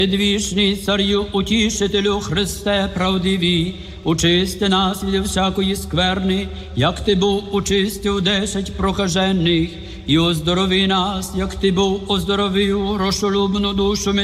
Предвічний Царю, Утішителю, Христе правдиві, очисти нас від всякої скверни, як Ти був очистив 10 прокажених, і оздорови нас, як Ти був оздоровив розшолюбну душу